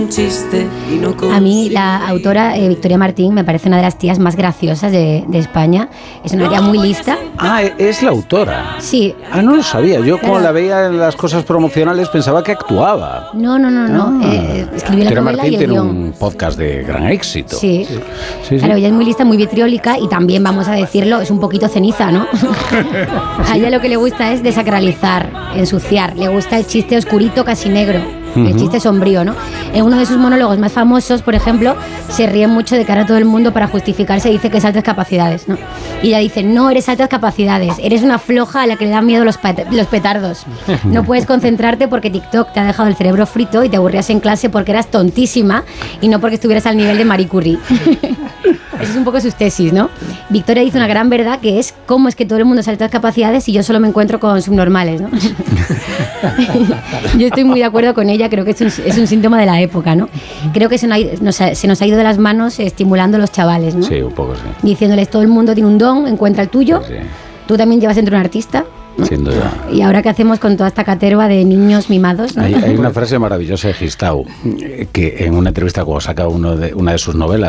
A mí la autora Victoria Martín me parece una de las tías más graciosas de España. Es una tía muy lista. Ah, es la autora. Sí. Ah, no lo sabía. Yo como la veía en las cosas promocionales pensaba que actuaba. No. Escribió la Victoria novela Martín y el tiene guión. un podcast de gran éxito. Sí. Claro, ella es muy lista, muy vitriólica y también, vamos a decirlo, es un poquito ceniza, ¿no? A ella lo que le gusta es desacralizar, ensuciar. Le gusta el chiste oscurito, casi negro. El chiste sombrío, ¿no? En uno de sus monólogos más famosos, por ejemplo, se ríe mucho de cara a todo el mundo para justificarse y dice que es altas capacidades, ¿no? Y ella dice, no eres altas capacidades, eres una floja a la que le dan miedo los petardos. No puedes concentrarte porque TikTok te ha dejado el cerebro frito y te aburrías en clase porque eras tontísima y no porque estuvieras al nivel de Marie Curie. Esa es un poco sus tesis, ¿no? Victoria dice una gran verdad que es cómo es que todo el mundo es altas capacidades y yo solo me encuentro con subnormales, ¿no? Yo estoy muy de acuerdo con ella, creo que es un síntoma de la época, ¿no? Creo que se nos ha ido de las manos estimulando a los chavales, ¿no? Sí, un poco sí. Diciéndoles, todo el mundo tiene un don, encuentra el tuyo, Sí. Tú también llevas entre un artista, ¿no? Sin duda. Y ahora, ¿qué hacemos con toda esta caterva de niños mimados, ¿no? Hay una frase maravillosa de Gistau, que en una entrevista cuando saca una de sus novelas,